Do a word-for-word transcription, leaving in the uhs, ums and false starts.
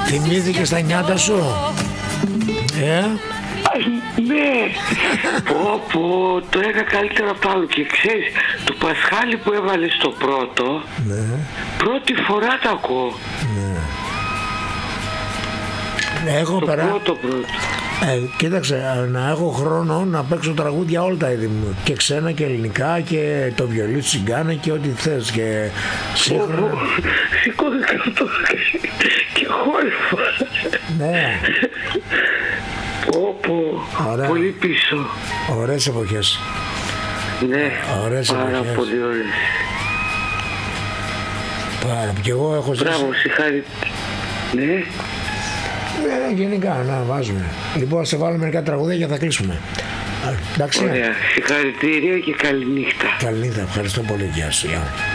Θυμήθηκες τα νιάτα σου? Ε? Ναι, πω πω, το έκανα καλύτερα από το άλλο. Και ξέρεις, το Πασχάλη που έβαλε στο πρώτο, ναι. Πρώτη φορά το ακούω. Ναι. Έχω το περά... πρώτο πρώτο. Ε, κοίταξε, να έχω χρόνο να παίξω τραγούδια όλα τα είδη μου. Και ξένα και ελληνικά και το βιολί τσιγκάνα και ό,τι θες. Και σύγχρονα. Σηκώθηκα αυτό και χόρευα. Ναι. Πω πω, πολύ πίσω. Ωραίες εποχές. Ναι, ωραίες πάρα εποχές. πολύ ωραίες. Πάρα, και εγώ έχω ζήσει. Μπράβο, συγχαρητήρια. Ναι. Ναι, γενικά, να βάζουμε. Λοιπόν, σε βάλω μερικά τραγουδία και θα κλείσουμε. Εντάξει. Ωραία, συγχαρητήρια και καληνύχτα. Καληνύχτα, ευχαριστώ πολύ. Γεια σου.